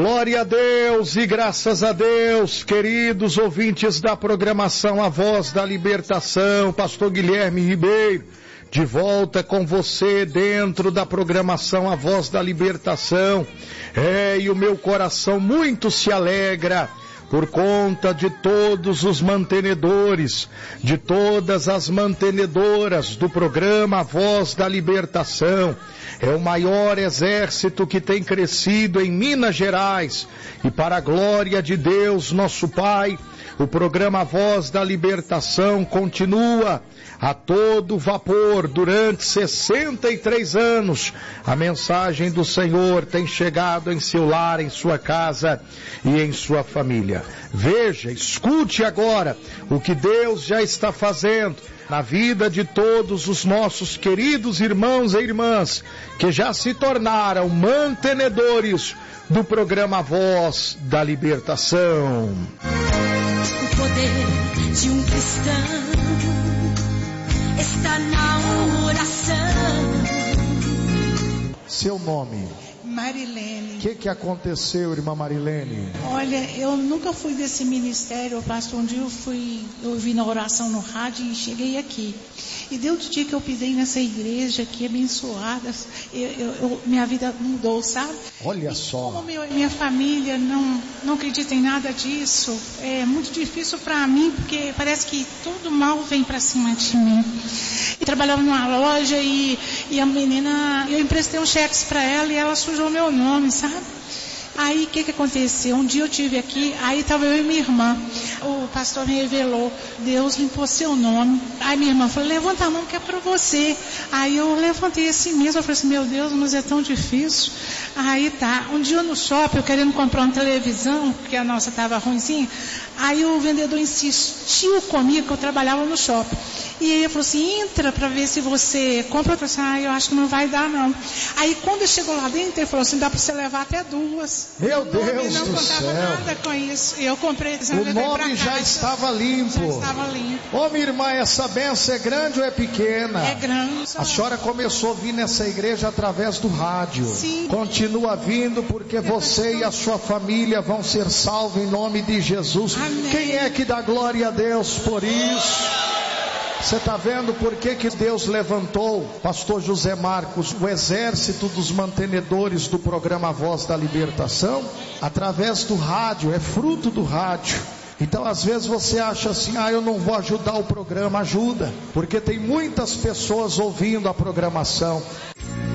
Glória a Deus e graças a Deus, queridos ouvintes da programação A Voz da Libertação, Pastor Guilherme Ribeiro, de volta com você dentro da programação A Voz da Libertação. E o meu coração muito se alegra por conta de todos os mantenedores, de todas as mantenedoras do programa A Voz da Libertação. É o maior exército que tem crescido em Minas Gerais. E para a glória de Deus, nosso Pai, o programa A Voz da Libertação continua a todo vapor durante 63 anos. A mensagem do Senhor tem chegado em seu lar, em sua casa e em sua família. Veja, escute agora o que Deus já está fazendo na vida de todos os nossos queridos irmãos e irmãs que já se tornaram mantenedores do programa A Voz da Libertação. O poder de um cristão está na oração. Seu nome? Marilene. O que aconteceu, irmã Marilene? Olha, eu nunca fui desse ministério, pastor. Um dia eu vi na oração no rádio e cheguei aqui. E desde o dia que eu pisei nessa igreja aqui, abençoada, minha vida mudou, sabe? Olha só. Como minha família não acredita em nada disso, é muito difícil para mim, porque parece que todo mal vem para cima de mim. Eu trabalhava numa loja e a menina, eu emprestei uns cheques para ela e ela sujou meu nome, sabe? Aí o que aconteceu? Um dia eu tive aqui, aí estava eu e minha irmã. O pastor me revelou, Deus limpou seu nome. Aí minha irmã falou, levanta a mão que é para você. Aí eu levantei assim mesmo, eu falei assim, meu Deus, mas é tão difícil. Aí tá, um dia no shopping, eu querendo comprar uma televisão, porque a nossa estava ruimzinha. Aí o vendedor insistiu comigo, que eu trabalhava no shopping. E aí ele falou assim, entra para ver se você compra. Eu falei assim, eu acho que não vai dar não. Aí quando chegou lá dentro, ele falou assim, dá para você levar até 2. Meu Deus não do contava céu. Nada com isso. Eu comprei. O nome já estava limpo. Já estava limpo. Ô minha irmã, essa benção é grande ou é pequena? É grande. A senhora começou a vir nessa igreja através do rádio. Sim. Continua vindo porque você e a sua família vão ser salvos em nome de Jesus. Amém. Quem é que dá glória a Deus por isso? Você está vendo por que Deus levantou, pastor José Marcos, o exército dos mantenedores do programa A Voz da Libertação? Através do rádio, é fruto do rádio. Então às vezes você acha assim, eu não vou ajudar o programa. Ajuda, porque tem muitas pessoas ouvindo a programação.